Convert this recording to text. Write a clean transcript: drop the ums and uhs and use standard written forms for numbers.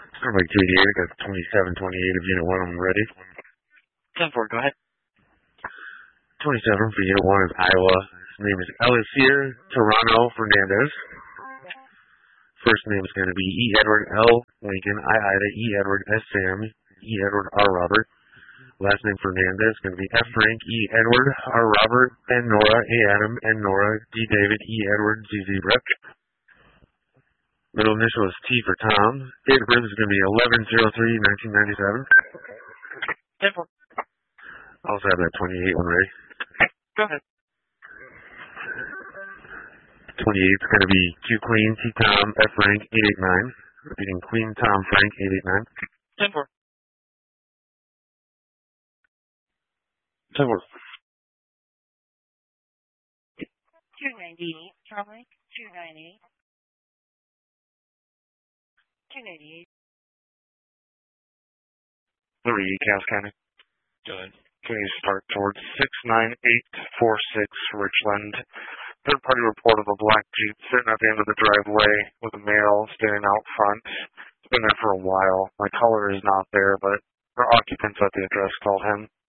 Starbuck JD8, I got 2728 of Unit 1, I'm ready. 10-4, go ahead. 27 for Unit 1 is Iowa. His name is Elisier Toronto Fernandez. First name is going to be E. Edward L. Lincoln, I. Ida, E. Edward S. Sam, E. Edward R. Robert. Last name Fernandez is going to be F. Frank, E. Edward R. Robert, N. Nora, A. Adam, N. Nora, D. David, E. Edward, Z. Zebra. Middle initial is T for Tom. Date of birth is going to be 11/03/1997. 10-4. I also have that 28 one ready. Go ahead. 28 is going to be Q Queen, T Tom, F Frank, 889. Repeating Queen, Tom, Frank, 889. 10-4. 10-4. 298, Charlie, 298. 298. 3, Cass County. Go ahead. Can you start towards 69846 Richland? Third party report of a black Jeep sitting at the end of the driveway with a male standing out front. It's been there for a while. My caller is not there, but our occupants at the address called him.